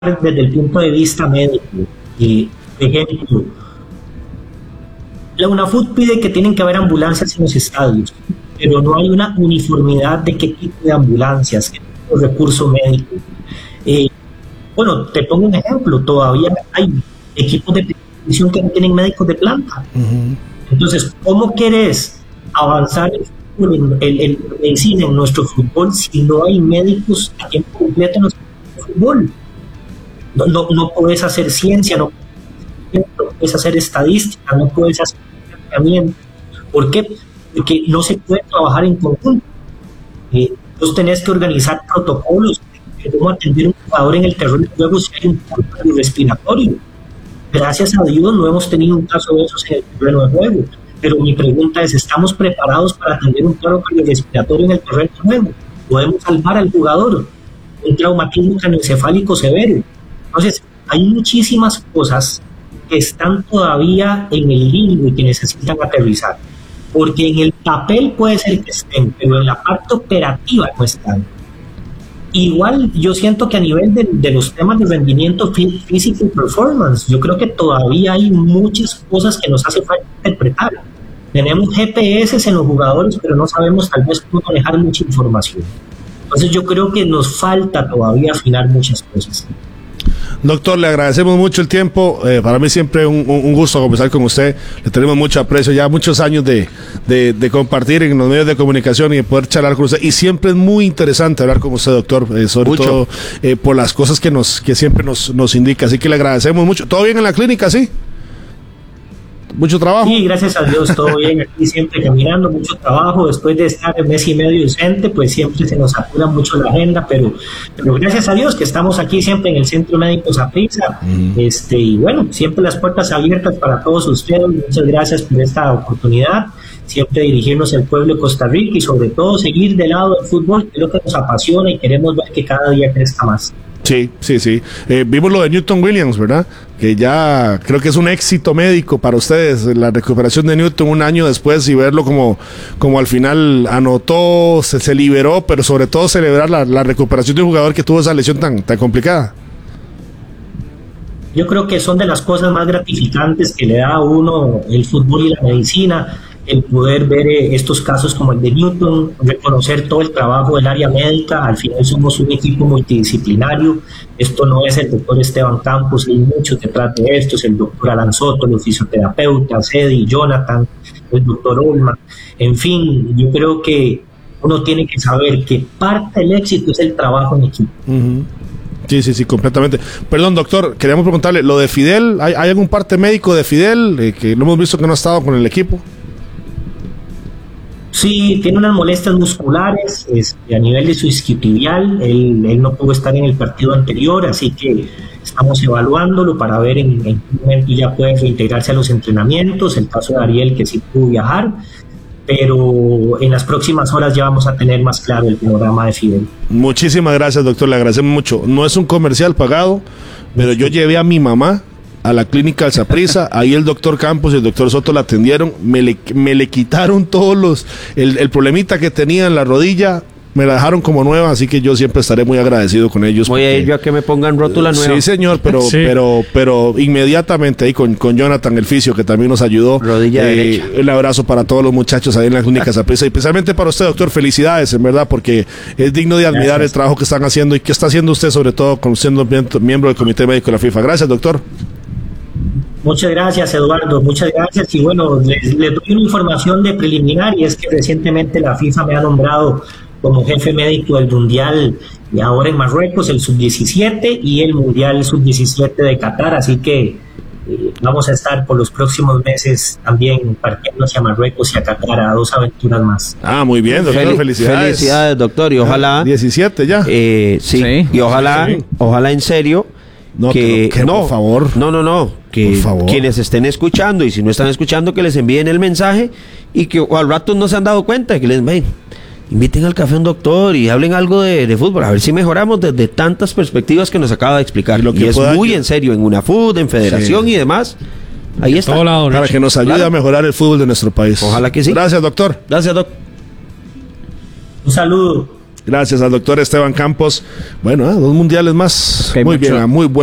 desde el punto de vista médico. Por ejemplo, la UNAFUT pide que tienen que haber ambulancias en los estadios, pero no hay una uniformidad de qué tipo de ambulancias, qué tipo de recurso médico. Bueno, te pongo un ejemplo, todavía hay equipos de televisión que no tienen médicos de planta. Entonces, ¿cómo querés avanzar en medicina, en nuestro fútbol, si no hay médicos a tiempo completo en nuestro fútbol? No puedes hacer ciencia, no puedes hacer estadística, no puedes hacer tratamiento. ¿Por qué? Porque no se puede trabajar en conjunto. Vos tenés que organizar protocolos de cómo atender a un jugador en el terreno de juego si hay un problema respiratorio. Gracias a Dios no hemos tenido un caso de esos en el terreno de juego. Pero mi pregunta es, ¿estamos preparados para atender un paro cardiorrespiratorio en el terreno de juego? ¿Podemos salvar al jugador? Un traumatismo craneoencefálico severo. Entonces, hay muchísimas cosas que están todavía en el limbo y que necesitan aterrizar. Porque en el papel puede ser que estén, pero en la parte operativa no están. Igual yo siento que a nivel de los temas de rendimiento físico y performance, yo creo que todavía hay muchas cosas que nos hace falta interpretar. Tenemos GPS en los jugadores, pero no sabemos tal vez cómo manejar mucha información. Entonces yo creo que nos falta todavía afinar muchas cosas. Doctor, le agradecemos mucho el tiempo. Para mí siempre un gusto conversar con usted. Le tenemos mucho aprecio, ya muchos años de compartir en los medios de comunicación y de poder charlar con usted. Y siempre es muy interesante hablar con usted, doctor, sobre mucho. Todo por las cosas que siempre nos indica. Así que le agradecemos mucho. ¿Todo bien en la clínica, sí? ¿Mucho trabajo? Sí, gracias a Dios, todo bien, aquí siempre caminando, mucho trabajo. Después de estar el mes y medio ausente, pues siempre se nos apura mucho la agenda, pero gracias a Dios que estamos aquí siempre en el Centro Médico Saprissa. Y bueno, siempre las puertas abiertas para todos ustedes. Muchas gracias por esta oportunidad. Siempre dirigirnos al pueblo de Costa Rica y sobre todo seguir del lado del fútbol, que es lo que nos apasiona y queremos ver que cada día crezca más. Sí. Vimos lo de Newton Williams, ¿verdad? Que ya creo que es un éxito médico para ustedes, la recuperación de Newton un año después y verlo como al final anotó, se liberó, pero sobre todo celebrar la recuperación de un jugador que tuvo esa lesión tan complicada. Yo creo que son de las cosas más gratificantes que le da a uno el fútbol y la medicina, el poder ver estos casos como el de Newton, reconocer todo el trabajo del área médica. Al final somos un equipo multidisciplinario. Esto no es el doctor Esteban Campos, hay muchos detrás de esto, es el doctor Alan Soto, los fisioterapeutas, Eddie, Jonathan, el doctor Olman. En fin, yo creo que uno tiene que saber que parte del éxito es el trabajo en equipo. Sí, completamente. Perdón, doctor, queríamos preguntarle, lo de Fidel, ¿hay algún parte médico de Fidel que lo hemos visto que no ha estado con el equipo? Sí, tiene unas molestias musculares a nivel de su isquiotibial. Él no pudo estar en el partido anterior, así que estamos evaluándolo para ver en qué momento ya puede reintegrarse a los entrenamientos. El caso de Ariel, que sí pudo viajar, pero en las próximas horas ya vamos a tener más claro el panorama de Fidel. Muchísimas gracias, doctor, le agradecemos mucho. No es un comercial pagado, pero yo llevé a mi mamá a la clínica del Saprissa, ahí el doctor Campos y el doctor Soto la atendieron, me le quitaron todos el problemita que tenía en la rodilla, me la dejaron como nueva, así que yo siempre estaré muy agradecido con ellos. Voy a ir yo a que me pongan rótula nueva. Sí, señor, pero inmediatamente ahí con Jonathan, el fisio, que también nos ayudó. Rodilla derecha. Un abrazo para todos los muchachos ahí en la clínica Saprissa, y especialmente para usted, doctor, felicidades, en verdad, porque es digno de admirar el trabajo que están haciendo y que está haciendo usted, sobre todo, siendo miembro del Comité Médico de la FIFA. Gracias, doctor. Muchas gracias, Eduardo, muchas gracias. Y bueno, les doy una información de preliminar, y es que recientemente la FIFA me ha nombrado como jefe médico del Mundial ahora en Marruecos, el Sub-17, y el Mundial Sub-17 de Qatar, así que vamos a estar por los próximos meses también partiendo hacia Marruecos y a Qatar, a 2 aventuras más. Muy bien, doctor, felicidades. Felicidades, doctor, y ojalá 17 ya. Sí, y ojalá en serio. Por favor. Que quienes estén escuchando, y si no están escuchando, que les envíen el mensaje, y que al rato no se han dado cuenta, que les inviten al café a un doctor y hablen algo de fútbol, a ver si mejoramos desde tantas perspectivas que nos acaba de explicar. Y es muy en serio, en UNAFUT, en Federación y demás. Ahí está. Para que nos ayude a mejorar el fútbol de nuestro país. Ojalá que sí. Gracias, doctor. Gracias, doctor. Un saludo. Gracias al doctor Esteban Campos. Bueno, 2 mundiales más. Muy bien, muy bueno.